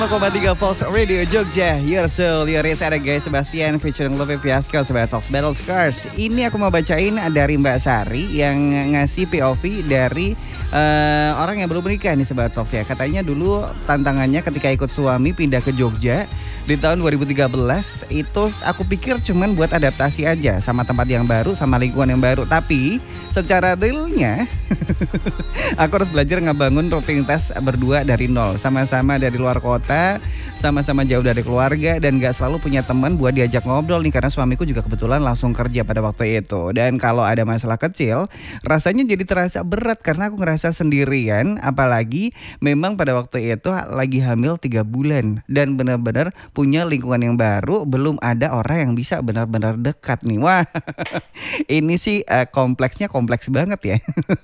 3 Fox Radio Jogja. Your Soul, Your Is. Ada guys Sebastian featuring Love Fiasco Sobat Fox Battle Scars. Ini aku mau bacain dari Mbak Sari yang ngasih POV dari orang yang belum menikah nih Sobat Fox ya. Katanya dulu tantangannya ketika ikut suami pindah ke Jogja di tahun 2013 itu aku pikir cuman buat adaptasi aja sama tempat yang baru, sama lingkungan yang baru. Tapi secara realnya aku harus belajar ngebangun rutinitas berdua dari nol. Sama-sama dari luar kota, sama-sama jauh dari keluarga, dan gak selalu punya teman buat diajak ngobrol nih. Karena suamiku juga kebetulan langsung kerja pada waktu itu. Dan kalau ada masalah kecil rasanya jadi terasa berat karena aku ngerasa sendirian. Apalagi memang pada waktu itu lagi hamil 3 bulan dan benar-benar punya lingkungan yang baru. Belum ada orang yang bisa benar-benar dekat nih. Wah, ini sih kompleks banget ya.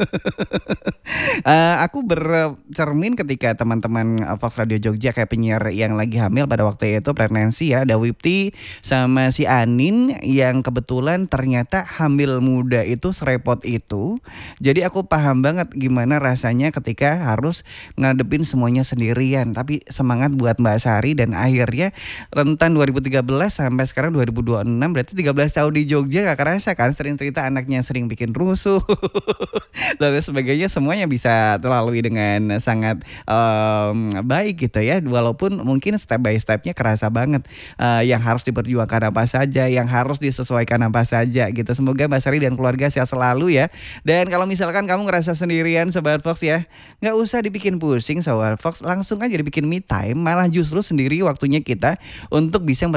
Aku bercermin ketika teman-teman Fox Radio Jogja kayak penyiar yang lagi hamil pada waktu itu pregnancy ya. Ada Wipti sama si Anin yang kebetulan ternyata hamil muda itu serepot itu. Jadi aku paham banget gimana rasanya ketika harus ngadepin semuanya sendirian. Tapi semangat buat Mbak Sari, dan akhirnya rentan 2013 sampai sekarang 2026, berarti 13 tahun di Jogja. Gak kerasa kan, sering cerita anaknya sering bikin rusuh dan sebagainya, semuanya bisa terlalui dengan sangat baik gitu ya. Walaupun mungkin step by stepnya kerasa banget, yang harus diperjuangkan apa saja, yang harus disesuaikan apa saja gitu. Semoga Mbak Sari dan keluarga sehat selalu ya. Dan kalau misalkan kamu ngerasa sendirian Sobat Fox ya, gak usah dibikin pusing Sobat Fox, langsung aja dibikin me time. Malah justru sendiri waktunya kita untuk bisa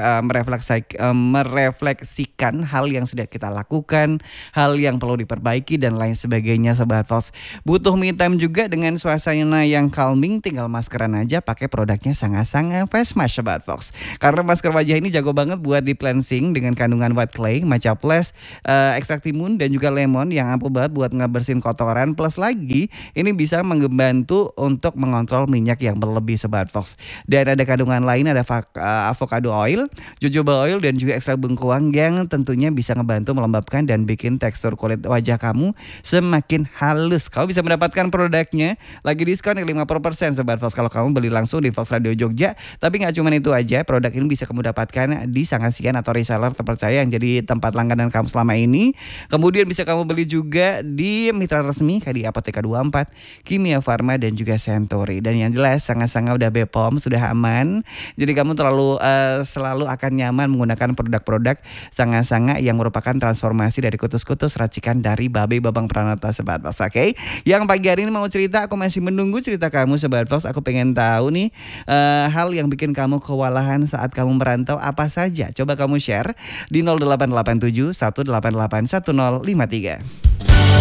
merefleksikan hal yang sudah kita lakukan, hal yang perlu diperbaiki dan lain sebagainya Sobat Fox. Butuh me time juga dengan suasana yang calming, tinggal maskeran aja, pakai produknya sangat-sangat face mask Sobat Fox. Karena masker wajah ini jago banget buat di cleansing dengan kandungan white clay, matcha plus, ekstrak timun dan juga lemon yang ampuh banget buat ngebersihin kotoran. Plus lagi ini bisa membantu untuk mengontrol minyak yang berlebih Sobat Fox. Dan ada kandungan lain, ada avocado oil, jojoba oil dan juga ekstrak bengkoang yang tentunya bisa ngebantu melembabkan dan bikin tekstur kulit wajah kamu semakin halus. Kamu bisa mendapatkan produknya lagi diskon 50% Sobat Fox kalau kamu beli langsung di Fox Radio Jogja. Tapi gak cuma itu aja, produk ini bisa kamu dapatkan di Sangasian atau reseller terpercaya yang jadi tempat langganan kamu selama ini. Kemudian bisa kamu beli juga di mitra resmi kayak di Apotheka 24, Kimia Farma dan juga Century. Dan yang jelas sangat-sangat udah BPOM, sudah aman. Jadi kamu selalu akan nyaman menggunakan produk-produk sangat-sangat yang merupakan transformasi dari kutus-kutus racikan dari Babe Babang Pranata Sobat Fox. Oke. Yang pagi hari ini mau cerita, aku masih menunggu cerita kamu Sobat Fox. Aku pengen tahu nih hal yang bikin kamu kewalahan saat kamu merantau apa saja. Coba kamu share di 0887 188 1053.